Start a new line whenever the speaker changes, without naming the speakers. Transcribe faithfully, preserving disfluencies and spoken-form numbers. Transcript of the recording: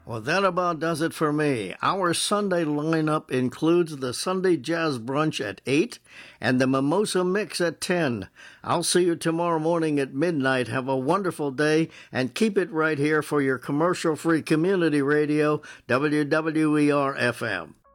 Well, that about does it for me. Our Sunday lineup includes the Sunday Jazz Brunch at eight and the Mimosa Mix at ten. I'll see you tomorrow morning at midnight. Have a wonderful day, and keep it right here for your commercial-free community radio, W W E R F M.